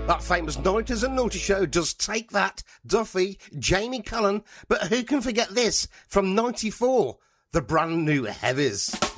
That famous Night and Naughty Show does Take That, Duffy, Jamie Cullen, but who can forget this from '94, the brand new Heavies.